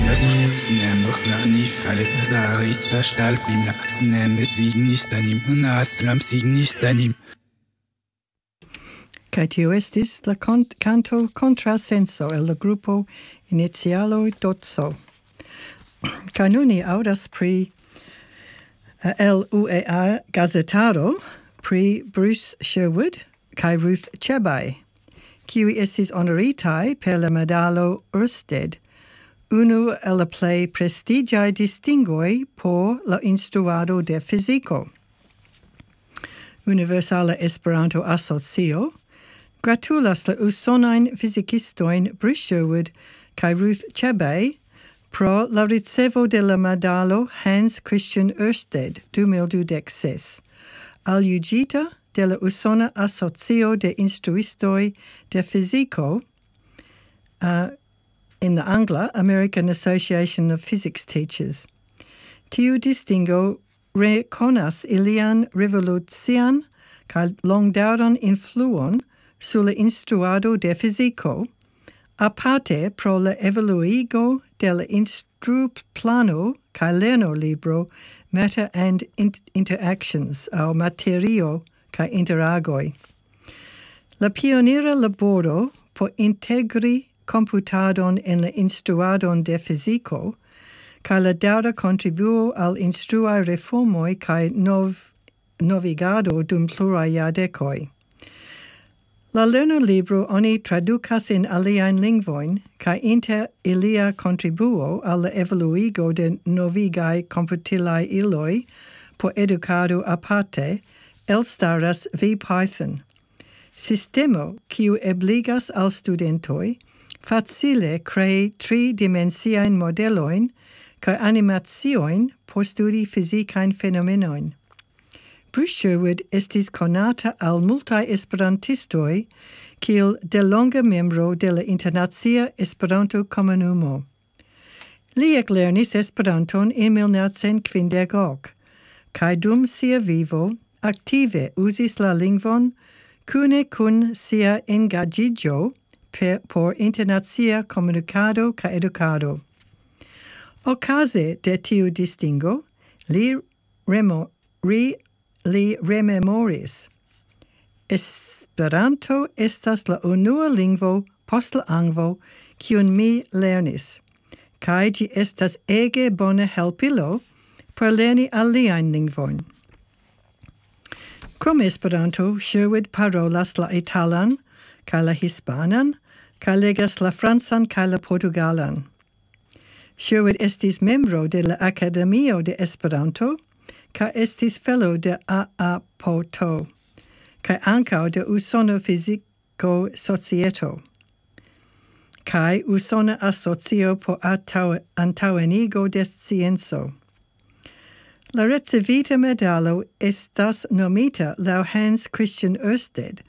Snämmer ni fallet där i stalpimna snämmet signistanim naslam signistanim. Kai tio estis la canto contrasenso el la gruppo inizialo dotso. Kai nuni audas pri el UEA Gazetaro pri Bruce Sherwood kai Ruth Chebay, kiui estis honoritai per la medalo Ørsted, unu el la plei prestigiae distingoi por la instruado de fisico. Universala Esperanto Asocio gratulas la usonain fizicistoin Bruce Sherwood kai Ruth Chebay pro la ricevo de la medalo Hans Christian Ørsted 2016, aliugita de la Usona Asocio de Instruistoi de Fisico, in the Angla, American Association of Physics Teachers. Tiu distingo reconas ilian revolucian kaj longdaŭran influon sur la instruado de fiziko, aparte pro la evoluigo de la instruplano kaj lernolibro Matter and Interactions, aŭ materio kaj interagoj. La pionira laboro por integri computadon en la instruadon de fisico, kaj la daŭra contribuo al instruaj reformoj kaj novigado dum pluraj jardekoj. La lernolibro oni tradukas en aliajn lingvojn, kaj inter ilia contribuo al la evoluigo de novigaj komputilaj iloj por edukado aparte elstaras VPython, sistemo kiu ebligas al studentoj facile crei tri-dimensiain modeloin ca animatioin por studi fisicain fenomenoin. Bruce Sherwood estis conata al multae esperantistoi kiel de longa membro de la Internacia Esperanto Komunumo. Li eklernis Esperanton en 1950, kaj dum sia vivo aktive uzis la lingvon kune kun sia engaĝiĝo por internacia comunicado ca educado. Okaze de tiu distingo, li rememoris. Esperanto estas la unua lingvo post la angvo kiun mi lernis, kaj ĝi estas ege bona helpilo por lerni aliajn lingvojn. Krom Esperanto, Sherwood parolas la italan kaj la hispanan, kaj legas la francan kaj la portugalan. Sherwood estis membro de la Akademio de Esperanto, kaj estis fellow de AAPOTO, kaj ankaŭ de Usona Fiziko Societo, kaj Usona Asocio por antaŭenigo de scienco. La ricevita medalo estas nomita laŭ Hans Christian Ørsted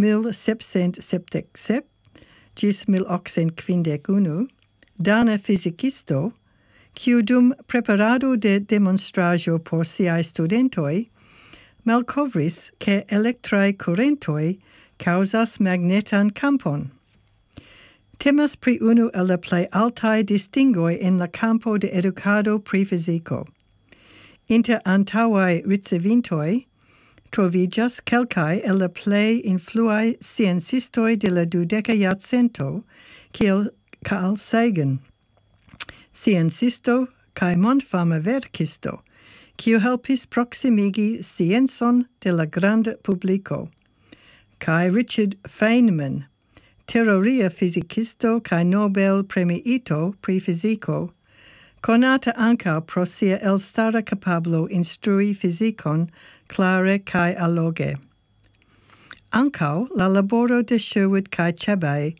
1777 ĝis 1851, dana fizikisto, kiu dum preparado de demonstraĵo por siaj studentoj malkovris ke elektraj kurentoj kaŭzas magnetan kampon. Temas pri unu el la plej altaj distingoj en la kampo de edukado pri fiziko. Inter antaŭaj ricevintoj troviĝas kelkaj el la plej influaj sciencistoj de la 20. jarcento, kiel Carl Sagan, sciencisto kaj mondfama verkisto, kiu helpis proximigi sciencon de la granda publiko, kaj Richard Feynman, teoria fizikisto kaj Nobel-premiito pri fiziko, conata ankaŭ pro sia elstara kapablo instrui fizikon klare kaj alloge. Ankaŭ la laboro de Sherwood kaj Chebay,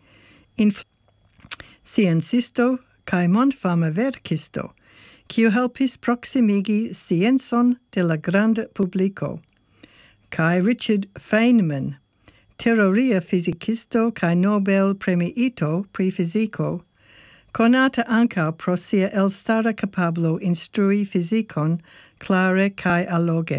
sciencisto kaj mondfama verkisto, kiu helpis proximigi sciencon de la granda publiko, kaj Richard Feynman, teoria fizikisto kaj Nobel-premiito pri fiziko, conata ankaŭ pro sia elstara kapablo instrui fizikon klare kaj alloge.